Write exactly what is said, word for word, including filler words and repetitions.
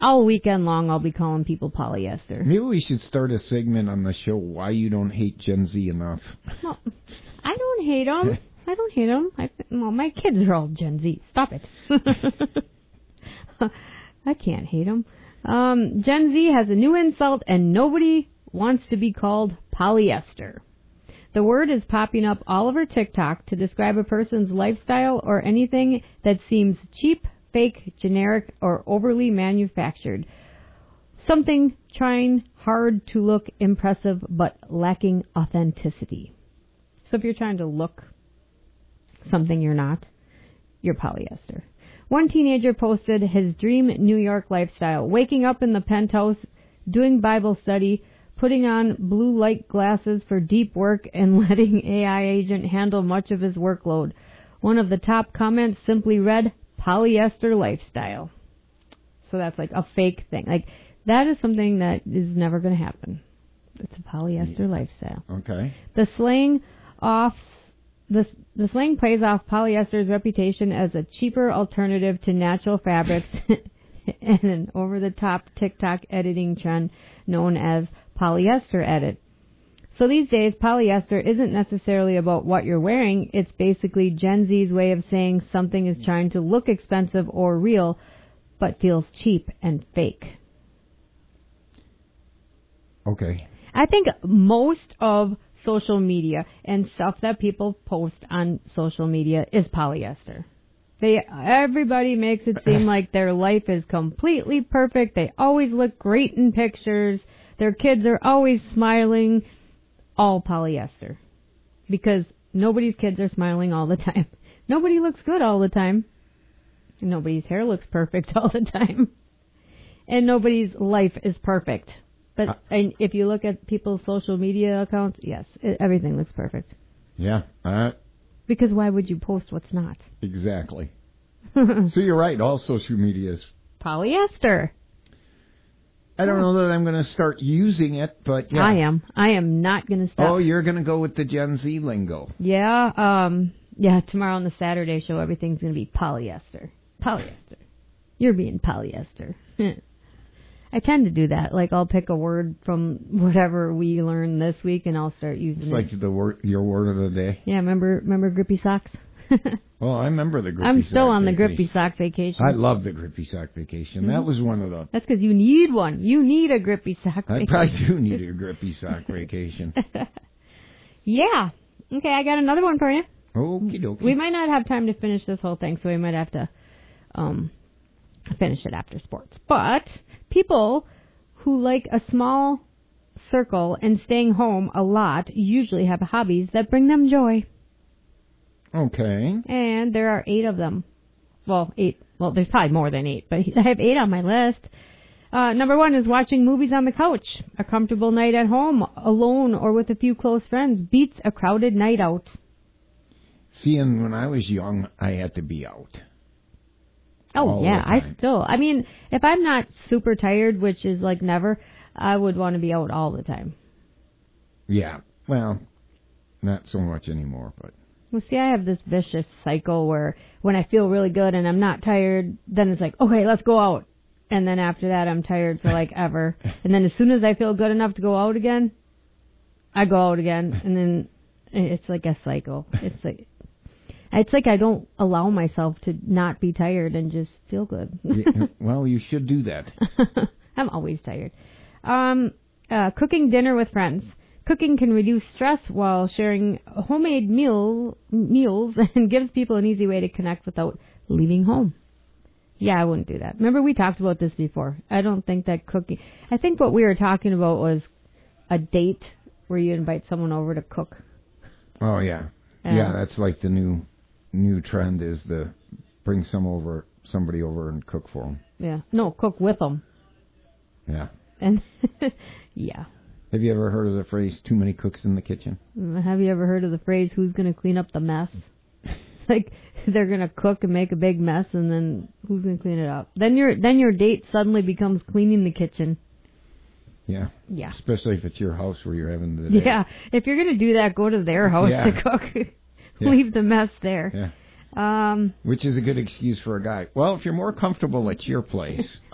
all weekend long I'll be calling people polyester. Maybe we should start a segment on the show, Why You Don't Hate Gen Z Enough. Well, I don't hate them. I don't hate them. I, well, my kids are all Gen Z. Stop it. I can't hate them. Um, Gen Z has a new insult, and nobody wants to be called polyester. The word is popping up all over TikTok to describe a person's lifestyle or anything that seems cheap, fake, generic, or overly manufactured. Something trying hard to look impressive but lacking authenticity. So if you're trying to look something you're not, you're polyester. One teenager posted his dream New York lifestyle, waking up in the penthouse, doing Bible study, putting on blue light glasses for deep work, and letting A I agent handle much of his workload. One of the top comments simply read, polyester lifestyle. So that's like a fake thing. Like, that is something that is never going to happen. It's a polyester yeah. lifestyle. Okay. The slang off the the slang plays off polyester's reputation as a cheaper alternative to natural fabrics and an over-the-top TikTok editing trend known as polyester edit. So these days, polyester isn't necessarily about what you're wearing. It's basically Gen Z's way of saying something is trying to look expensive or real, but feels cheap and fake. Okay. I think most of social media and stuff that people post on social media is polyester. They everybody makes it seem like their life is completely perfect. They always look great in pictures. Their kids are always smiling. All polyester. Because nobody's kids are smiling all the time. Nobody looks good all the time. Nobody's hair looks perfect all the time. And nobody's life is perfect. But uh, and if you look at people's social media accounts, yes, it, everything looks perfect. Yeah. Uh, because why would you post what's not? Exactly. So you're right. All social media is polyester. I don't know that I'm going to start using it, but yeah. I am. I am not going to stop. Oh, you're going to go with the Gen Z lingo. Yeah. Um. Yeah, tomorrow on the Saturday show, everything's going to be polyester. Polyester. You're being polyester. I tend to do that. Like, I'll pick a word from whatever we learned this week, and I'll start using it's it. It's like the word, your word of the day. Yeah, remember remember Grippy Socks? Well, I remember the Grippy I'm Sock still on vacation. the Grippy Sock vacation. I love the Grippy Sock vacation. Mm-hmm. That was one of the... That's because you need one. You need a Grippy Sock vacation. I probably do need a Grippy Sock vacation. Yeah. Okay, I got another one for you. Okie dokie. We might not have time to finish this whole thing, so we might have to um, finish it after sports. But people who like a small circle and staying home a lot usually have hobbies that bring them joy. Okay. And there are eight of them. Well, eight. Well, there's probably more than eight, but I have eight on my list. Uh, number one is watching movies on the couch. A comfortable night at home, alone or with a few close friends, beats a crowded night out. See, and when I was young, I had to be out. Oh, all yeah, I still. I mean, if I'm not super tired, which is like never, I would want to be out all the time. Yeah. Well, not so much anymore, but... Well, see, I have this vicious cycle where when I feel really good and I'm not tired, then it's like, okay, let's go out. And then after that, I'm tired for like ever. And then as soon as I feel good enough to go out again, I go out again. And then it's like a cycle. It's like, it's like I don't allow myself to not be tired and just feel good. Yeah, well, you should do that. I'm always tired. Um, uh, cooking dinner with friends. Cooking can reduce stress while sharing homemade meal, meals and gives people an easy way to connect without leaving home. Yeah, I wouldn't do that. Remember, we talked about this before. I don't think that cooking... I think what we were talking about was a date where you invite someone over to cook. Oh, yeah. Um, yeah, that's like the new new trend is the bring some over, somebody over and cook for them. Yeah. No, cook with them. Yeah. And, yeah. Have you ever heard of the phrase, too many cooks in the kitchen? Have you ever heard of the phrase, who's going to clean up the mess? Like, they're going to cook and make a big mess, and then who's going to clean it up? Then your then your date suddenly becomes cleaning the kitchen. Yeah. Yeah. Especially if it's your house where you're having the day. Yeah. If you're going to do that, go to their house yeah. to cook. Yeah. Leave the mess there. Yeah. Um, Which is a good excuse for a guy. Well, if you're more comfortable at your place...